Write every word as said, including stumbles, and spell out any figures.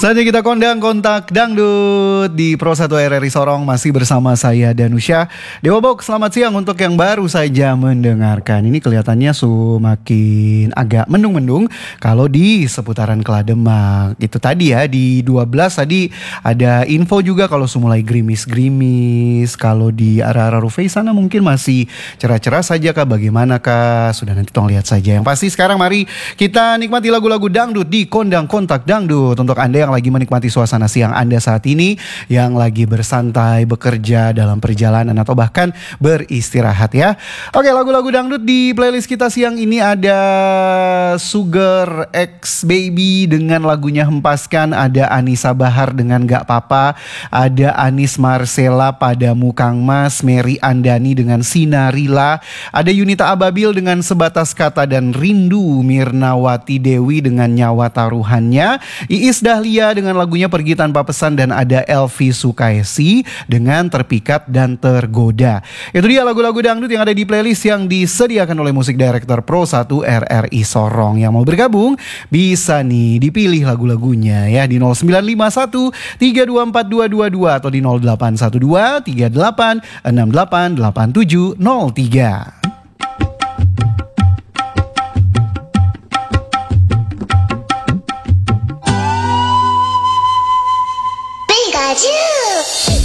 Saatnya kita kondang kontak dangdut di Pro satu R R I Sorong, masih bersama saya Danusya. Dewa Box, selamat siang untuk yang baru saja mendengarkan. Ini kelihatannya semakin agak mendung-mendung kalau di seputaran Kelademak. Itu tadi ya, di dua belas tadi ada info juga kalau mulai gerimis-gerimis. Kalau di arah-arah Rufai sana mungkin masih cerah-cerah saja kah, bagaimana kah? Sudah, nanti tolong lihat saja. Yang pasti sekarang mari kita nikmati lagu-lagu dangdut di kondang kontak dangdut. Untuk Anda yang lagi menikmati suasana siang Anda saat ini, yang lagi bersantai, bekerja, dalam perjalanan, atau bahkan beristirahat ya. Oke, lagu-lagu dangdut di playlist kita siang ini ada Sugar X Baby dengan lagunya Hempaskan, ada Anissa Bahar dengan Gak Papa, ada Anis Marcella Padamu Kang Mas, Mary Andani dengan Sinarila, ada Yunita Ababil dengan Sebatas Kata dan Rindu, Mirnawati Dewi dengan Nyawa Taruhannya, Iis Dahlia dengan lagunya Pergi Tanpa Pesan, dan ada Elvi Sukaisi dengan Terpikat dan Tergoda. Itu dia lagu-lagu dangdut yang ada di playlist yang disediakan oleh Musik Director Pro satu R R I Sorong. Yang mau bergabung bisa nih dipilih lagu-lagunya ya di nol sembilan lima satu tiga dua empat dua dua dua atau di nol delapan satu dua tiga delapan enam delapan delapan tujuh nol tiga. Pikachu!